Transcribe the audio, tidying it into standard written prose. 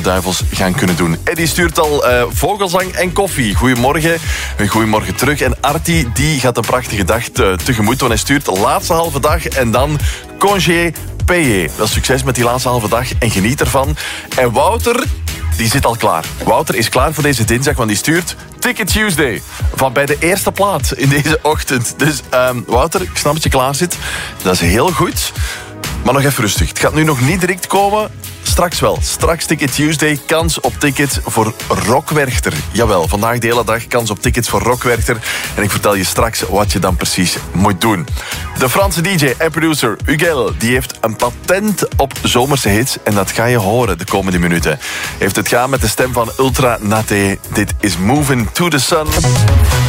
Rode Duivels gaan kunnen doen. Eddie stuurt al vogelzang en koffie. Goedemorgen. Goedemorgen terug. En Artie, die gaat een prachtige dag tegemoet. Want hij stuurt de laatste halve dag en dan congé payé. Wel succes met die laatste halve dag en geniet ervan. En Wouter, die zit al klaar. Wouter is klaar voor deze dinsdag, want die stuurt Ticket Tuesday. Van bij de eerste plaat in deze ochtend. Dus Wouter, ik snap dat je klaar zit. Dat is heel goed. Maar nog even rustig. Het gaat nu nog niet direct komen. Straks wel. Straks Ticket Tuesday. Kans op tickets voor Rockwerchter. Jawel, vandaag de hele dag kans op tickets voor Rockwerchter. En ik vertel je straks wat je dan precies moet doen. De Franse DJ en producer Huguel, die heeft een patent op zomerse hits. En dat ga je horen de komende minuten. Heeft het gaan met de stem van Ultra Naté. Dit is Moving to the Sun.